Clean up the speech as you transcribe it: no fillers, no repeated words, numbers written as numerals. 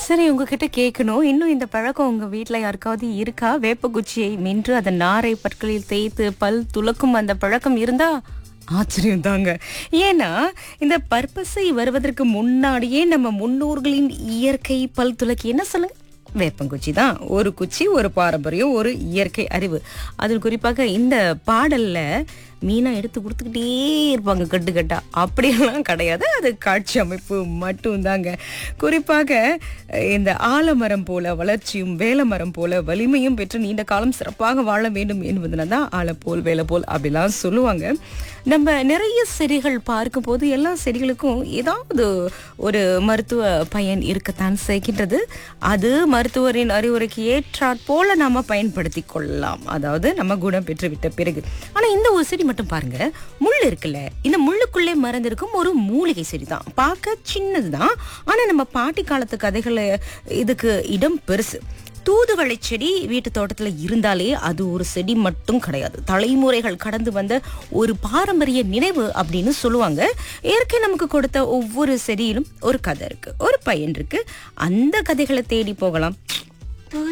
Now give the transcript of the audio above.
சரி, உங்ககிட்ட கேட்கணும். இன்னும் இந்த பழக்கம் உங்க வீட்ல யாருக்காவது இருக்கா? வேப்பங்குச்சியை மென்று அதன் நாரை பற்களில் தேய்த்து பல் துலக்கும் அந்த பழக்கம் இருந்தா ஆச்சரியம் தாங்க. ஏன்னா இந்த பற்பசை வருவதற்கு முன்னாடியே நம்ம முன்னோர்களின் இயற்கை பல் துலக்கி என்ன சொல்லுங்க, வேப்பங்குச்சி தான். ஒரு குச்சி, ஒரு பாரம்பரியம், ஒரு இயற்கை அறிவு. அதில் குறிப்பாக இந்த பாடல்ல மீனா எடுத்து கொடுத்துக்கிட்டே இருப்பாங்க கட்டு கட்டா. அப்படியெல்லாம் கிடையாது, அது காட்சி அமைப்பு மட்டும் தாங்க. குறிப்பாக இந்த ஆலமரம் போல வளர்ச்சியும் வேலமரம் போல வலிமையும் பெற்று நீண்ட காலம் சிறப்பாக வாழ வேண்டும் என்பதுல தான் ஆழ போல் வேலை போல் அப்படிலாம் சொல்லுவாங்க. நம்ம நிறைய செடிகள் பார்க்கும்போது எல்லா செடிகளுக்கும் ஏதாவது ஒரு மருத்துவ பயன் இருக்கத்தான் செய்கின்றது. அது மருத்துவரின் அறிவுரைக்கு ஏற்றாற் போல நாம பயன்படுத்தி கொள்ளலாம், அதாவது நம்ம குணம் பெற்று விட்ட பிறகு. ஆனா இந்த ஒரு செடி மட்டும் பாருங்க, முள் இருக்குல்ல, இந்த முள்ளுக்குள்ளே மறைந்திருக்கும் ஒரு மூலிகை செடி தான். பார்க்க சின்னதுதான், ஆனா நம்ம பாட்டி காலத்து கதைகளை இதுக்கு இடம் பெருசு. தூதுவளை செடி வீட்டு தோட்டத்துல இருந்தாலே அது ஒரு செடி மட்டும் கிடையாது, தலைமுறைகள் கடந்து வந்த ஒரு பாரம்பரிய நினைவு அப்படின்னு சொல்லுவாங்க. இயற்கை நமக்கு கொடுத்த ஒவ்வொரு செடியிலும் ஒரு கதை இருக்கு, ஒரு பயன் இருக்கு. அந்த கதைகளை தேடி போகலாம்.